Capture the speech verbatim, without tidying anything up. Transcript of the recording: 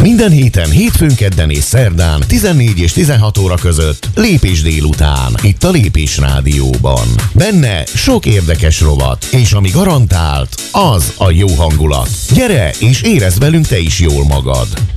Minden héten, hétfőn, kedden és szerdán tizennégy és tizenhat óra között Lépés délután, itt a Lépés Rádióban. Benne sok érdekes rovat, és ami garantált, az a jó hangulat. Gyere és érezd velünk te is jól magad!